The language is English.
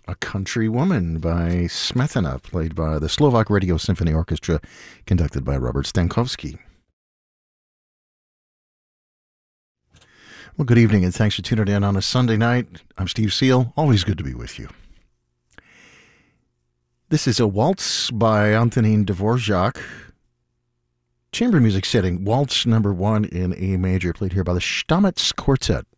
A Country Woman by Smetana, played by the Slovak Radio Symphony Orchestra, conducted by Robert Stankowski. Well, good evening, and thanks for tuning in on a Sunday night. I'm Steve Seal. Always good to be with you. This is a waltz by Antonin Dvorak. Chamber music setting, waltz number 1 in A major, played here by the Stamitz Quartet.